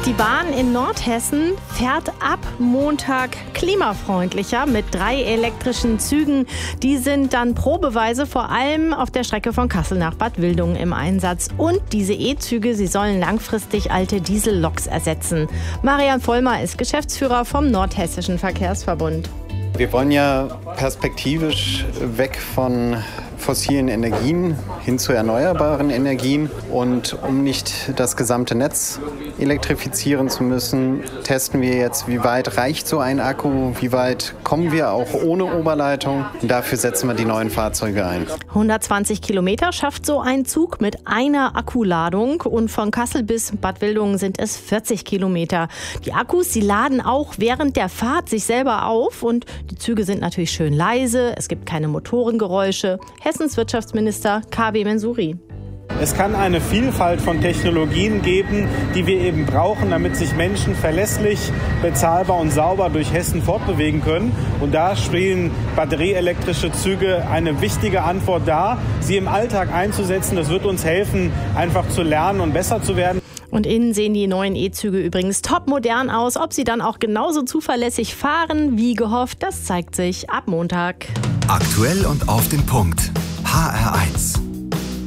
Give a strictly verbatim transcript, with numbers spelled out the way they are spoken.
Die Bahn in Nordhessen fährt ab Montag klimafreundlicher mit drei elektrischen Zügen. Die sind dann probeweise vor allem auf der Strecke von Kassel nach Bad Wildungen im Einsatz. Und diese E-Züge, sie sollen langfristig alte Dieselloks ersetzen. Marian Vollmer ist Geschäftsführer vom Nordhessischen Verkehrsverbund. Wir wollen ja perspektivisch weg von fossilen Energien hin zu erneuerbaren Energien. Und um nicht das gesamte Netz elektrifizieren zu müssen, testen wir jetzt, wie weit reicht so ein Akku, wie weit kommen wir auch ohne Oberleitung. Und dafür setzen wir die neuen Fahrzeuge ein. hundertzwanzig Kilometer schafft so ein Zug mit einer Akkuladung. Und von Kassel bis Bad Wildungen sind es vierzig Kilometer. Die Akkus, die laden auch während der Fahrt sich selber auf. Und die Züge sind natürlich schön leise. Es gibt keine Motorengeräusche. Hessens Wirtschaftsminister Kabi Mensuri. Es kann eine Vielfalt von Technologien geben, die wir eben brauchen, damit sich Menschen verlässlich, bezahlbar und sauber durch Hessen fortbewegen können. Und da spielen batterieelektrische Züge eine wichtige Antwort dar, sie im Alltag einzusetzen. Das wird uns helfen, einfach zu lernen und besser zu werden. Und innen sehen die neuen E-Züge übrigens topmodern aus. Ob sie dann auch genauso zuverlässig fahren wie gehofft, das zeigt sich ab Montag. Aktuell und auf den Punkt. H R eins.